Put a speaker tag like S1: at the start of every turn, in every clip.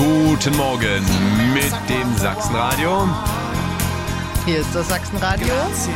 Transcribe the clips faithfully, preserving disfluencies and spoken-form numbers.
S1: Guten Morgen mit dem Sachsenradio.
S2: Hier ist das Sachsenradio.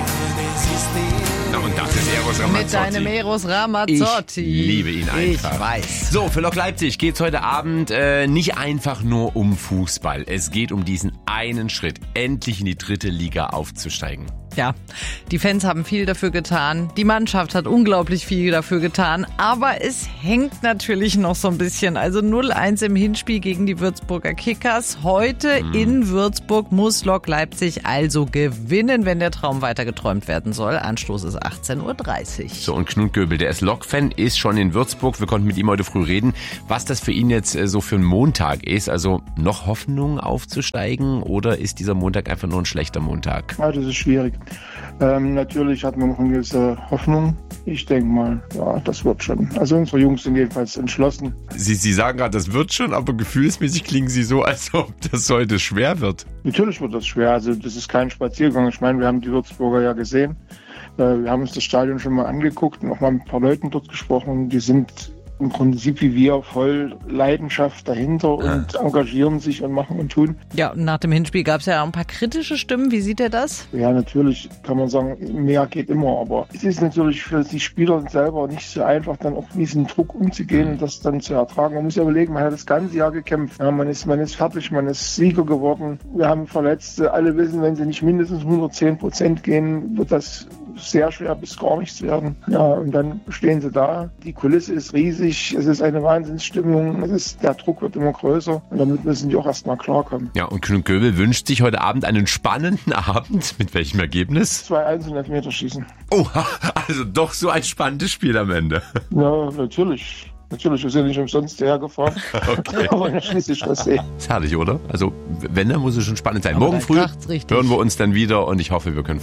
S1: Na, und das ist Eros Ramazzotti.
S2: Mit deinem Eros Ramazzotti.
S1: Ich liebe ihn einfach.
S2: Ich weiß.
S1: So, für Lok Leipzig geht's heute Abend äh, nicht einfach nur um Fußball. Es geht um diesen einen Schritt, endlich in die dritte Liga aufzusteigen.
S2: Ja, die Fans haben viel dafür getan. Die Mannschaft hat unglaublich viel dafür getan. Aber es hängt natürlich noch so ein bisschen. Also null eins im Hinspiel gegen die Würzburger Kickers. Heute mhm. in Würzburg muss Lok Leipzig also gewinnen, wenn der Traum weiter geträumt werden soll. Anstoß ist achtzehn Uhr dreißig.
S1: So, und Knut Göbel, der ist Lok-Fan, ist schon in Würzburg. Wir konnten mit ihm heute früh reden, was das für ihn jetzt so für ein Montag ist. Also noch Hoffnung aufzusteigen oder ist dieser Montag einfach nur ein schlechter Montag?
S3: Ja, das ist schwierig. Ähm, natürlich hat man noch eine gewisse Hoffnung. Ich denke mal, ja, das wird schon. Also unsere Jungs sind jedenfalls entschlossen.
S1: Sie, Sie sagen gerade, das wird schon, aber gefühlsmäßig klingen Sie so, als ob das heute schwer wird.
S3: Natürlich wird das schwer. Also das ist kein Spaziergang. Ich meine, wir haben die Würzburger ja gesehen. Äh, wir haben uns das Stadion schon mal angeguckt und auch mal mit ein paar Leuten dort gesprochen. Die sind im Prinzip wie wir voll Leidenschaft dahinter und ja. engagieren sich und machen und tun.
S2: Ja, und nach dem Hinspiel gab es ja auch ein paar kritische Stimmen. Wie sieht er das?
S3: Ja, natürlich kann man sagen, mehr geht immer. Aber es ist natürlich für die Spieler selber nicht so einfach, dann auch mit diesem Druck umzugehen und das dann zu ertragen. Man muss ja überlegen, man hat das ganze Jahr gekämpft. Ja, man ist, man ist fertig, man ist Sieger geworden. Wir haben Verletzte. Alle wissen, wenn sie nicht mindestens hundertzehn Prozent gehen, wird das sehr schwer bis gar nichts werden. Ja, und dann stehen sie da. Die Kulisse ist riesig. Es ist eine Wahnsinnsstimmung. Es ist, der Druck wird immer größer. Und damit müssen die auch erstmal klarkommen.
S1: Ja, und Knut Göbel wünscht sich heute Abend einen spannenden Abend. Mit welchem Ergebnis?
S3: zwei eins und Elfmeterschießen.
S1: Oh, also doch so ein spannendes Spiel am Ende.
S3: Ja, natürlich. Natürlich, wir sind nicht umsonst hergefahren.
S1: Okay.
S3: Aber dann schließe ich das eh.
S1: Ist herrlich, oder? Also, wenn, dann muss es schon spannend sein.
S2: Aber
S1: Morgen früh
S2: hören wir uns dann wieder und ich hoffe, wir können